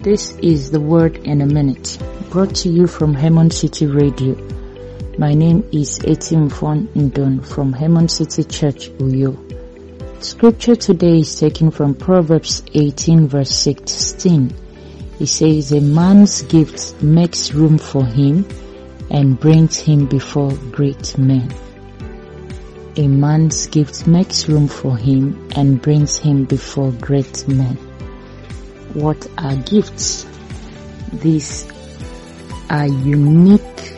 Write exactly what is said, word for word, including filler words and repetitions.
This is the Word in a Minute, brought to you from Hemon City Radio. My name is Etimfon Ndon from Hemon City Church, Uyo. Scripture today is taken from Proverbs eighteen verse sixteen. It says, a man's gift makes room for him and brings him before great men. A man's gift makes room for him and brings him before great men. What are gifts? These are unique